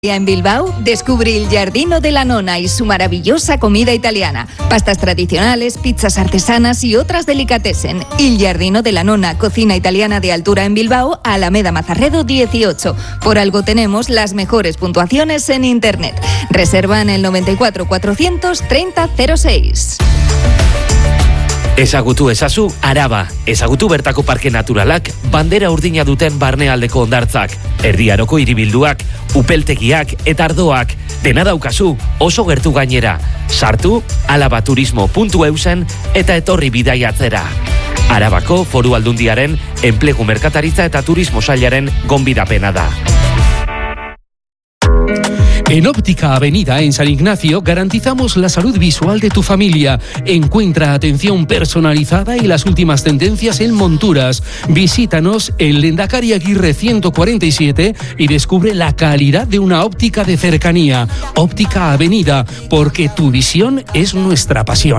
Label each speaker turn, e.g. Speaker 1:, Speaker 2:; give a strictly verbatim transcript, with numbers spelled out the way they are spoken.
Speaker 1: En Bilbao, descubre el Giardino de la Nona y su maravillosa comida italiana. Pastas tradicionales, pizzas artesanas y otras delicatessen. El Giardino de la Nona, cocina italiana de altura en Bilbao, Alameda Mazarredo dieciocho. Por algo tenemos las mejores puntuaciones en internet. Reserva en el noventa y cuatro cuatrocientos treinta cero seis.
Speaker 2: Ezagutu ezazu Araba, ezagutu bertako parke naturalak, bandera urdina duten barnealdeko hondartzak, erdiaroko hiribilduak, upeltegiak eta ardoak, dena daukazu, oso gertu gainera. Sartu alabaturismo puntu eusen eta etorri bidaiatzera. Arabako Foru Aldundiaren enplegu merkataritza eta turismo sailaren gonbidapena da.
Speaker 3: En Óptica Avenida, en San Ignacio, garantizamos la salud visual de tu familia. Encuentra atención personalizada y las últimas tendencias en monturas. Visítanos en Lendakari Aguirre ciento cuarenta y siete y descubre la calidad de una óptica de cercanía. Óptica Avenida, porque tu visión es nuestra pasión.